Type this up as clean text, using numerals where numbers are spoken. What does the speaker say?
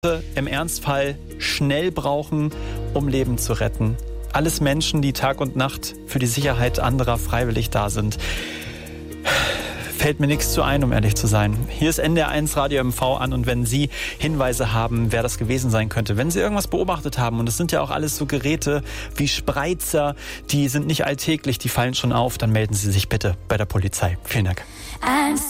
im Ernstfall schnell brauchen, um Leben zu retten. Alles Menschen, die Tag und Nacht für die Sicherheit anderer freiwillig da sind. Fällt mir nichts zu ein, um ehrlich zu sein. Hier ist NDR1 Radio MV an und wenn Sie Hinweise haben, wer das gewesen sein könnte, wenn Sie irgendwas beobachtet haben, und es sind ja auch alles so Geräte wie Spreizer, die sind nicht alltäglich, die fallen schon auf, dann melden Sie sich bitte bei der Polizei. Vielen Dank.